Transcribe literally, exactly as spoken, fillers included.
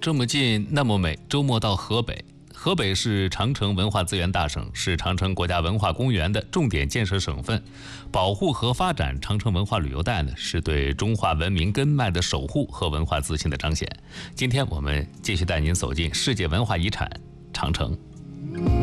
这么近那么美，周末到河北。河北是长城文化资源大省，是长城国家文化公园的重点建设省份。保护和发展长城文化旅游带呢，是对中华文明根脉的守护和文化自信的彰显。今天我们继续带您走进世界文化遗产长城。